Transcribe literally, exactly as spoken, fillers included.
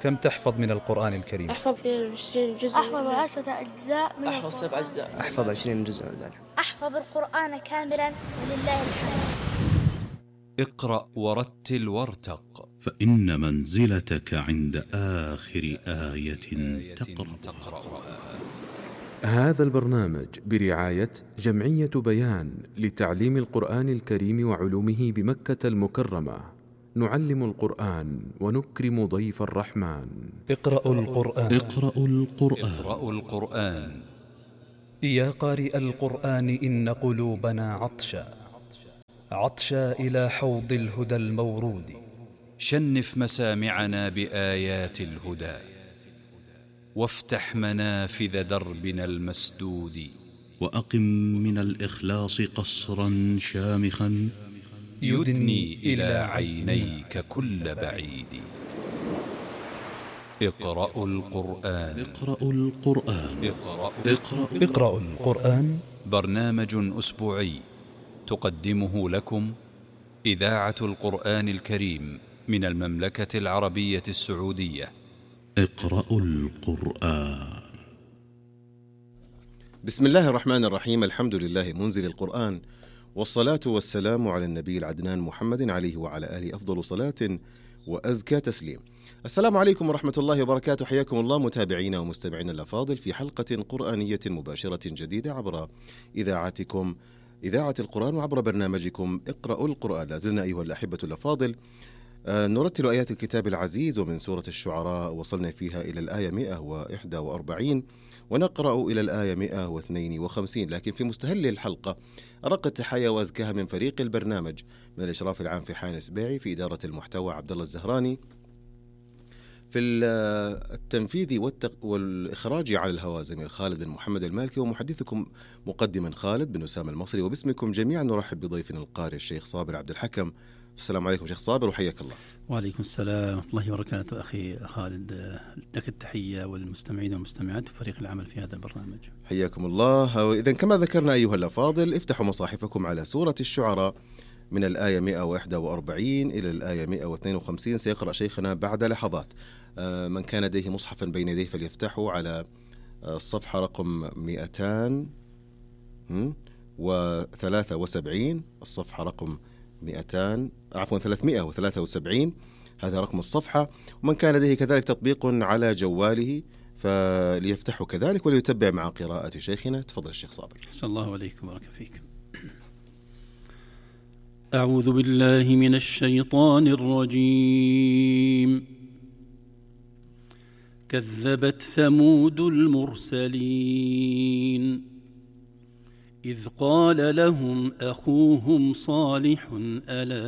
كم تحفظ من القرآن الكريم؟ أحفظ عشرين جزء. أحفظ عشرة أجزاء من أحفظ سبع أجزاء. أحفظ عشرين جزء من ذلك. أحفظ القرآن كاملا ولله الحمد. اقرأ ورتل وارتق، فإن منزلتك عند آخر آية تقرأ. هذا البرنامج برعاية جمعية بيان لتعليم القرآن الكريم وعلومه بمكة المكرمة. نعلم القرآن ونكرم ضيف الرحمن. اقرأوا القرآن. اقرأوا القرآن. اقرأوا القرآن. يا قارئ القرآن إن قلوبنا عطشا عطشا إلى حوض الهدى المورود. شنف مسامعنا بآيات الهدى، وافتح منافذ دربنا المسدود. وأقم من الإخلاص قصرا شامخا يدني إلى عينيك كل بعيد. اقرأوا القرآن. اقرأوا القرآن. اقرأوا, اقرأوا, اقرأوا القرآن. برنامج أسبوعي تقدمه لكم إذاعة القرآن الكريم من المملكة العربية السعودية. اقرأوا القرآن. بسم الله الرحمن الرحيم. الحمد لله منزل القرآن، والصلاة والسلام على النبي العدنان محمد عليه وعلى آله أفضل صلاة وأزكى تسليم. السلام عليكم ورحمة الله وبركاته. حياكم الله متابعينا ومستمعينا الأفاضل في حلقة قرآنية مباشرة جديدة عبر إذاعتكم إذاعة القرآن وعبر برنامجكم اقرأوا القرآن. لازلنا أيها الأحبة الأفاضل نرتل آيات الكتاب العزيز، ومن سورة الشعراء وصلنا فيها إلى الآية مئة وإحدى وأربعين ونقرأ إلى الآية مئة واثنين وخمسين. لكن في مستهل الحلقة أرق التحية وأزكاها من فريق البرنامج، من الإشراف العام في حان سبيعي، في إدارة المحتوى عبد الله الزهراني، في التنفيذ والإخراج على الهواء زميل خالد بن محمد المالكي، ومحدثكم مقدما خالد بن أسامة المصري. وباسمكم جميعا نرحب بضيفنا القارئ الشيخ صابر عبد الحكم. السلام عليكم شيخ صابر وحياك الله. وعليكم السلام ورحمة الله وبركاته أخي خالد، لك التحية والمستمعين والمستمعات وفريق العمل في هذا البرنامج. حياكم الله. وإذا كما ذكرنا أيها الأفاضل، افتحوا مصاحفكم على سورة الشعراء من الآية مئة وإحدى وأربعين إلى الآية مئة واثنين وخمسين. سيقرأ شيخنا بعد لحظات. من كان لديه مصحفا بين يديه فليفتحوا على الصفحة رقم مئتان وثلاثة وسبعين، الصفحة رقم مئتان عفوا ثلاثمئة وثلاثة وسبعين، هذا رقم الصفحة. ومن كان لديه كذلك تطبيق على جواله فليفتحه كذلك وليتبع مع قراءة شيخنا. تفضل الشيخ صابر. أحسن الله عليك وبارك فيك. أعوذ بالله من الشيطان الرجيم. كذبت ثمود المرسلين إذ قال لهم أخوهم صالح ألا